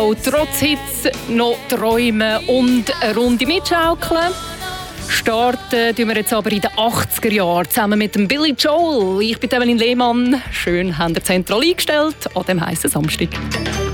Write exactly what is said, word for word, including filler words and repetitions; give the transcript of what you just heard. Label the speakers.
Speaker 1: Auch trotz Hitze noch träumen und eine Runde mitschaukeln. Starten tun wir jetzt aber in den achtziger Jahren zusammen mit dem Billy Joel. Ich bin Evelyn Lehmann. Schön, habt ihr zentral eingestellt an diesem heissen Samstag.